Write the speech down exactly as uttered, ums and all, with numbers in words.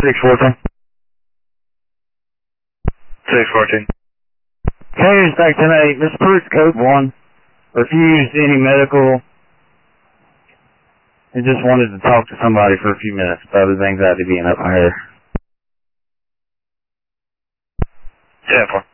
six fourteen. six fourteen. Carriers back tonight. Mister Pruitt's code one. Refused any medical. He just wanted to talk to somebody for a few minutes about his anxiety being up higher. ten four.